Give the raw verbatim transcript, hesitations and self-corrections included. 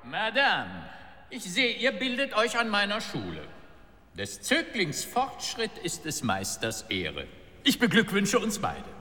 Madame, ich sehe, ihr bildet euch an meiner Schule. Des Zöglings Fortschritt ist des Meisters Ehre. Ich beglückwünsche uns beide.